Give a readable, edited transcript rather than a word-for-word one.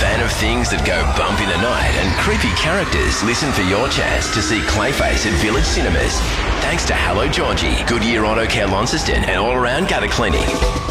fan of things that go bump in the night and creepy characters? Listen for your chance to see Clayface at Village Cinemas. Thanks to Hello Georgie, Goodyear Auto Care Launceston and all around gutter cleaning.